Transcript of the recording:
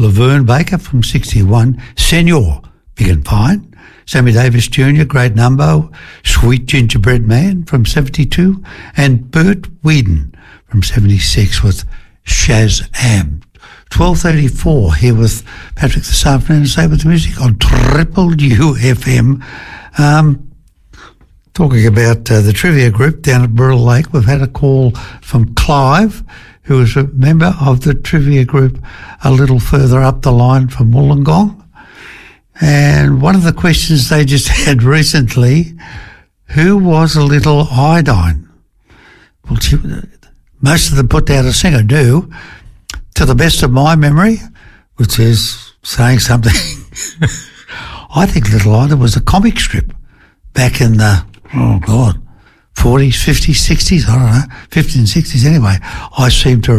Laverne Baker from 61, Senor, big and fine. Sammy Davis Jr., great number, Sweet Gingerbread Man from 72, and Bert Whedon from 76 with Shazam. 12:34 here with Patrick this afternoon, Stay With the Music on Triple UFM. Talking about the trivia group down at Burrell Lake, we've had a call from Clive, who is a member of the trivia group a little further up the line from Wollongong. And one of the questions they just had recently, who was a little Iodine? Well, most of them put down a singer do, to the best of my memory, which is saying something. I think Little Iodine was a comic strip back in the, 40s, 50s, 60s, I don't know, 50s and 60s anyway. I seem to